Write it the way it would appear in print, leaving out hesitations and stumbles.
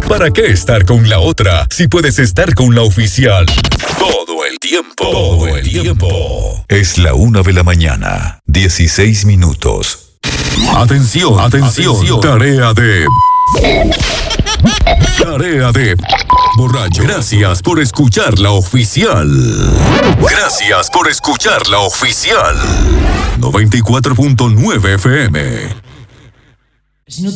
¿Para qué estar con la otra si puedes estar con la oficial? Todo el tiempo. Todo el tiempo. Es la 1:00 a.m, 16 minutos. Atención, atención. Tarea de borracho. Gracias por escuchar la oficial. Gracias por escuchar la oficial. 94.9 FM.